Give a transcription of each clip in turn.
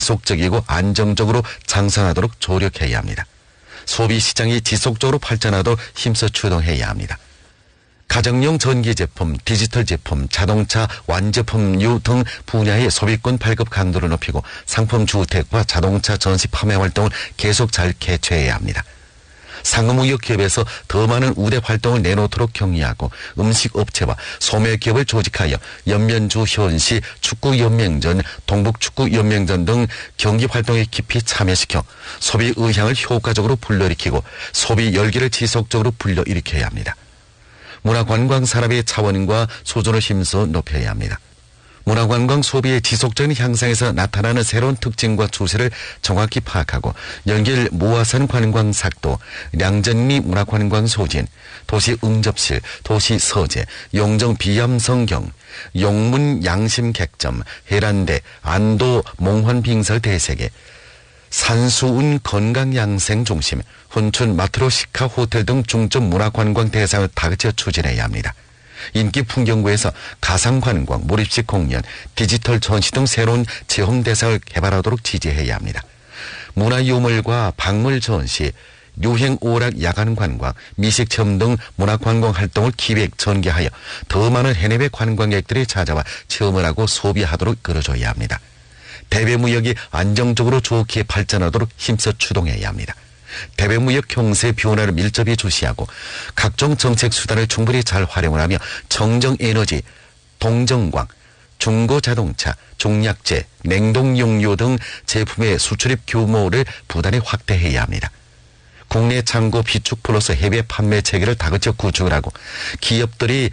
지속적이고 안정적으로 장산하도록 조력해야 합니다. 소비시장이 지속적으로 발전하도록 힘써 추동해야 합니다. 가정용 전기 제품, 디지털 제품, 자동차, 완제품류 등 분야의 소비권 발급 강도를 높이고 상품 주택과 자동차 전시 판매 활동을 계속 잘 개최해야 합니다. 상업무역기업에서 더 많은 우대 활동을 내놓도록 격려하고 음식업체와 소매기업을 조직하여 연면주 현시 축구연맹전, 동북축구연맹전 등 경기활동에 깊이 참여시켜 소비 의향을 효과적으로 불러일으키고 소비 열기를 지속적으로 불러일으켜야 합니다. 문화관광 산업의 차원과 수준을 힘써 높여야 합니다. 문화관광 소비의 지속적인 향상에서 나타나는 새로운 특징과 추세를 정확히 파악하고 연길 모아산 관광 sak도, 량전리 문화관광 소진, 도시 응접실, 도시 서재, 용정 비암성경, 용문 양심 객점, 해란대, 안도 몽환 빙설 대세계, 산수운 건강양생 중심, 훈춘 마트로시카 호텔 등 중점 문화관광 대상을 다그쳐 추진해야 합니다. 인기 풍경구에서 가상관광, 몰입식 공연, 디지털 전시 등 새로운 체험 대상을 개발하도록 지지해야 합니다. 문화유물과 박물 전시, 유행 오락 야간 관광, 미식 체험 등 문화관광 활동을 기획, 전개하여 더 많은 해외 관광객들이 찾아와 체험을 하고 소비하도록 끌어줘야 합니다. 대외무역이 안정적으로 좋게 발전하도록 힘써 추동해야 합니다. 대외무역 경세 변화를 밀접히 주시하고 각종 정책 수단을 충분히 잘 활용을 하며 정정에너지, 동정광, 중고자동차, 종약제, 냉동용료 등 제품의 수출입 규모를 부단히 확대해야 합니다. 국내 창고 비축 플러스 해외 판매 체계를 다그쳐 구축을 하고 기업들이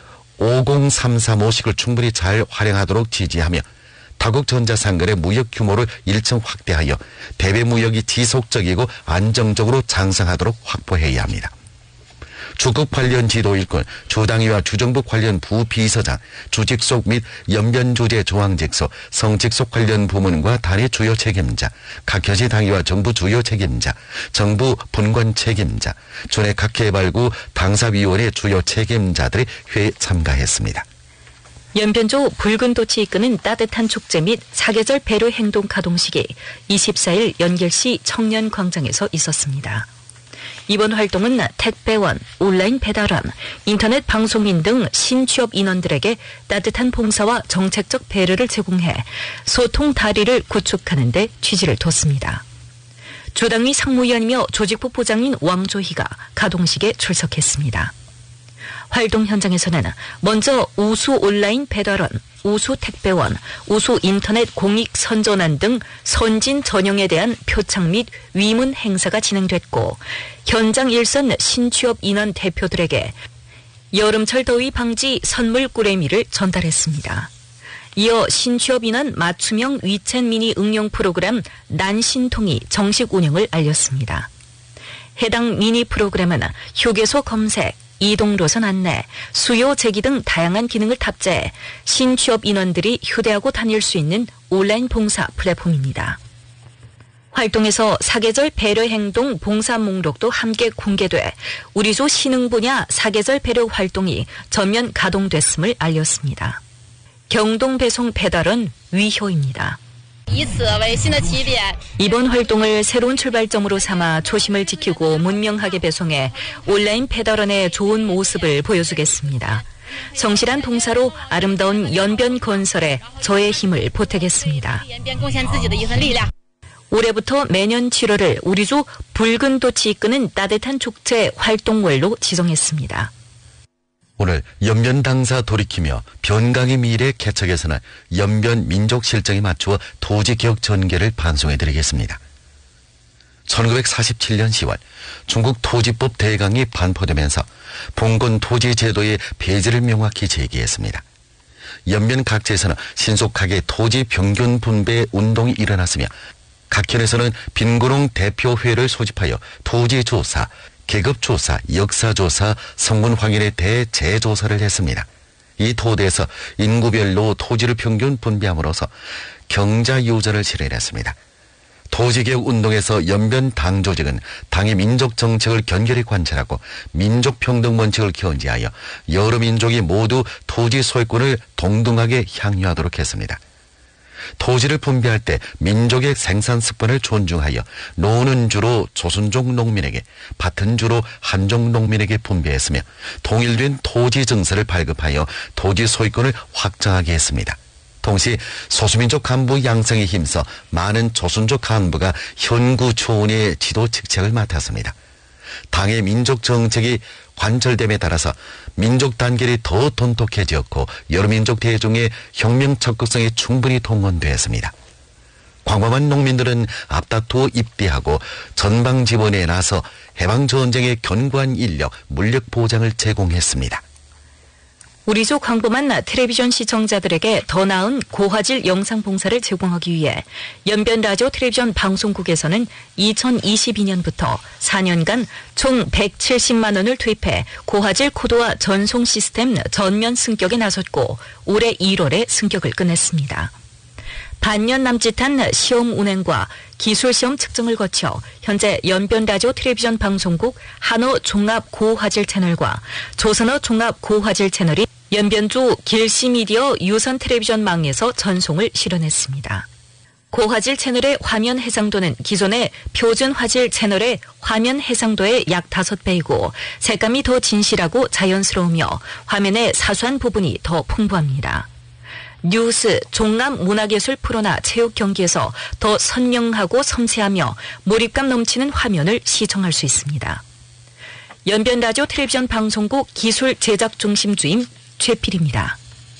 50335식을 충분히 잘 활용하도록 지지하며 타국 전자상거래 무역 규모를 일정 확대하여 대외무역이 지속적이고 안정적으로 장성하도록 확보해야 합니다. 주급 관련 지도일꾼, 주당위와 주정부 관련 부비서장, 주직속 및 연변조제 조항직소, 성직속 관련 부문과 단위 주요 책임자, 각현시 당위와 정부 주요 책임자, 정부 분관 책임자, 준해각개발구 당사위원회 주요 책임자들이 회의에 참가했습니다. 연변조 붉은도치 이끄는 따뜻한 축제 및 사계절 배려 행동 가동식이 24일 연길시 청년광장에서 있었습니다. 이번 활동은 택배원, 온라인 배달원, 인터넷 방송인 등 신취업 인원들에게 따뜻한 봉사와 정책적 배려를 제공해 소통 다리를 구축하는 데 취지를 뒀습니다. 조당위 상무위원이며 조직부 부장인 왕조희가 가동식에 출석했습니다. 활동 현장에서는 먼저 우수 온라인 배달원, 우수 택배원, 우수 인터넷 공익 선전원 등 선진 전형에 대한 표창 및 위문 행사가 진행됐고 현장 일선 신취업 인원 대표들에게 여름철 더위 방지 선물 꾸레미를 전달했습니다. 이어 신취업 인원 맞춤형 위챗 미니 응용 프로그램 난신통이 정식 운영을 알렸습니다. 해당 미니 프로그램은 휴게소 검색, 이동로선 안내, 수요 제기 등 다양한 기능을 탑재해 신취업 인원들이 휴대하고 다닐 수 있는 온라인 봉사 플랫폼입니다. 활동에서 사계절 배려 행동 봉사 목록도 함께 공개돼 우리조 신흥 분야 사계절 배려 활동이 전면 가동됐음을 알렸습니다. 경동 배송 배달원 위효입니다. 이번 활동을 새로운 출발점으로 삼아 초심을 지키고 문명하게 배송해 온라인 배달원의 좋은 모습을 보여주겠습니다. 성실한 봉사로 아름다운 연변 건설에 저의 힘을 보태겠습니다. 올해부터 매년 7월을 우리조 붉은도치 이끄는 따뜻한 축제 활동월로 지정했습니다. 오늘 연변 당사 돌이키며 변강의 미래 개척에서는 연변 민족 실정에 맞추어 토지개혁 전개를 반송해드리겠습니다. 1947년 10월 중국 토지법 대강이 반포되면서 봉건 토지 제도의 폐지를 명확히 제기했습니다. 연변 각지에서는 신속하게 토지 평균 분배 운동이 일어났으며 각현에서는 빈구릉 대표회를 소집하여 토지조사, 계급조사, 역사조사, 성분 확인에 대해 재조사를 했습니다. 이 토대에서 인구별로 토지를 평균 분배함으로써 경자유전을 실현했습니다. 토지개혁 운동에서 연변 당조직은 당의 민족정책을 견결히 관찰하고 민족평등 원칙을 견지하여 여러 민족이 모두 토지 소유권을 동등하게 향유하도록 했습니다. 토지를 분배할 때 민족의 생산 습관을 존중하여 노는 주로 조선족 농민에게, 밭은 주로 한족 농민에게 분배했으며 통일된 토지 증서를 발급하여 토지 소유권을 확정하게 했습니다. 동시 소수민족 간부 양성에 힘써 많은 조선족 간부가 현구 초원의 지도 직책을 맡았습니다. 당의 민족 정책이 관철됨에 따라서 민족 단결이 더 돈독해졌고 여러 민족 대중의 혁명 적극성이 충분히 동원되었습니다. 광범한 농민들은 앞다투어 입대하고 전방 지원에 나서 해방전쟁의 견고한 인력, 물력 보장을 제공했습니다. 우리족 광범한 텔레비전 시청자들에게 더 나은 고화질 영상 봉사를 제공하기 위해 연변 라디오 텔레비전 방송국에서는 2022년부터 4년간 총 170만 원을 투입해 고화질 코드화 전송 시스템 전면 승격에 나섰고 올해 1월에 승격을 끝냈습니다. 반년 남짓한 시험 운행과 기술 시험 측정을 거쳐 현재 연변 라디오 텔레비전 방송국 한어 종합 고화질 채널과 조선어 종합 고화질 채널이 연변주 길시미디어 유선 텔레비전망에서 전송을 실현했습니다. 고화질 채널의 화면 해상도는 기존의 표준 화질 채널의 화면 해상도의 약 5배이고 색감이 더 진실하고 자연스러우며 화면의 사소한 부분이 더 풍부합니다. 뉴스, 종합 문화예술 프로나 체육 경기에서 더 선명하고 섬세하며 몰입감 넘치는 화면을 시청할 수 있습니다. 연변 라디오 텔레비전 방송국 기술 제작 중심 주임 최필입니다.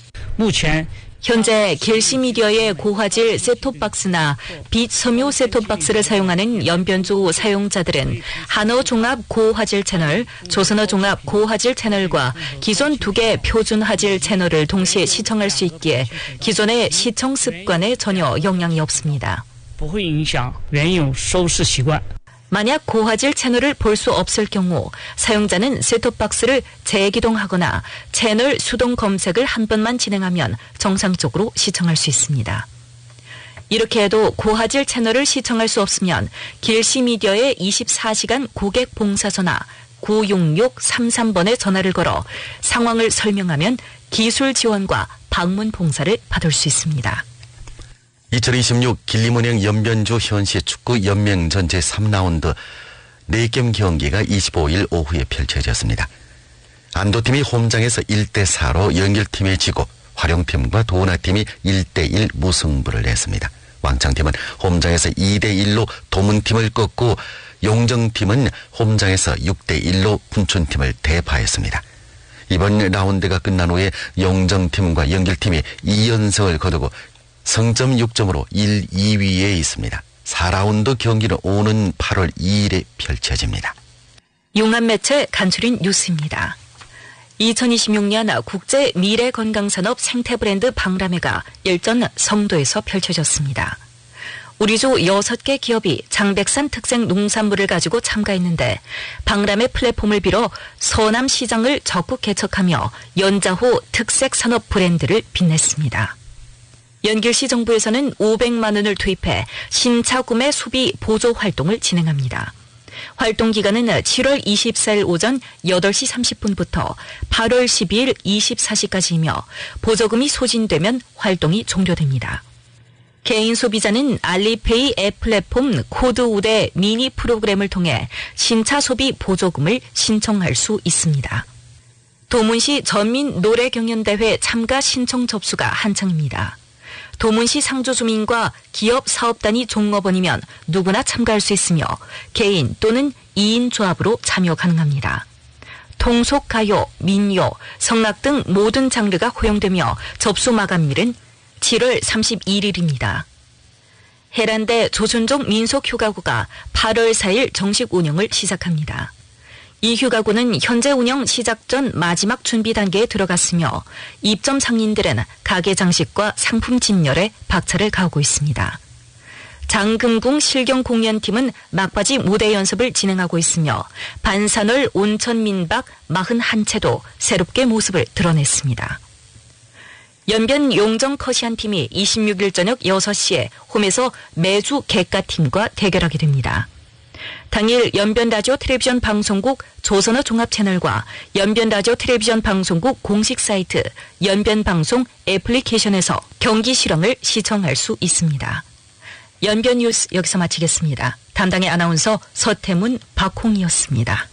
현재 길시미디어의 고화질 셋톱박스나 빛 섬유 셋톱박스를 사용하는 연변주 사용자들은 한어 종합 고화질 채널, 조선어 종합 고화질 채널과 기존 2개 표준 화질 채널을 동시에 시청할 수 있기에 기존의 시청 습관에 전혀 영향이 없습니다. 만약 고화질 채널을 볼 수 없을 경우 사용자는 셋톱박스를 재기동하거나 채널 수동 검색을 한 번만 진행하면 정상적으로 시청할 수 있습니다. 이렇게 해도 고화질 채널을 시청할 수 없으면 길시미디어의 24시간 고객 봉사전화 966-33번에 전화를 걸어 상황을 설명하면 기술 지원과 방문 봉사를 받을 수 있습니다. 2026 길림은행 연변주 현시 축구 연맹전 제3라운드 4게임 경기가 25일 오후에 펼쳐졌습니다. 안도팀이 홈장에서 1대4로 연결팀에 지고 활용팀과 도나팀이 1대1 무승부를 냈습니다. 왕창팀은 홈장에서 2대1로 도문팀을 꺾고 용정팀은 홈장에서 6대1로 군촌팀을 대파했습니다. 이번 라운드가 끝난 후에 용정팀과 연결팀이 2연승을 거두고 성점 6점으로 1, 2위에 있습니다. 4라운드 경기는 오는 8월 2일에 펼쳐집니다. 용암매체 간추린 뉴스입니다. 2026년 국제 미래건강산업 생태브랜드 박람회가 일전 성도에서 펼쳐졌습니다. 우리조 6개 기업이 장백산 특색 농산물을 가지고 참가했는데 박람회 플랫폼을 빌어 서남시장을 적극 개척하며 연자호 특색 산업 브랜드를 빛냈습니다. 연길시 정부에서는 500만 원을 투입해 신차 구매 소비 보조 활동을 진행합니다. 활동 기간은 7월 24일 오전 8시 30분부터 8월 12일 24시까지이며 보조금이 소진되면 활동이 종료됩니다. 개인 소비자는 알리페이 앱 플랫폼 코드 우대 미니 프로그램을 통해 신차 소비 보조금을 신청할 수 있습니다. 도문시 전민 노래 경연대회 참가 신청 접수가 한창입니다. 도문시 상주 주민과 기업 사업단이 종업원이면 누구나 참가할 수 있으며 개인 또는 2인 조합으로 참여 가능합니다. 통속 가요, 민요, 성악 등 모든 장르가 허용되며 접수 마감일은 7월 31일입니다. 해란대 조선족 민속휴가구가 8월 4일 정식 운영을 시작합니다. 이 휴가구는 현재 운영 시작 전 마지막 준비 단계에 들어갔으며 입점 상인들은 가게 장식과 상품 진열에 박차를 가하고 있습니다. 장금궁 실경 공연팀은 막바지 무대 연습을 진행하고 있으며 반산월 온천 민박 41채도 새롭게 모습을 드러냈습니다. 연변 용정 커시안 팀이 26일 저녁 6시에 홈에서 매주 객가팀과 대결하게 됩니다. 당일 연변라디오 텔레비전 방송국 조선어 종합채널과 연변라디오 텔레비전 방송국 공식 사이트 연변방송 애플리케이션에서 경기 실황을 시청할 수 있습니다. 연변 뉴스 여기서 마치겠습니다. 담당의 아나운서 서태문, 박홍이었습니다.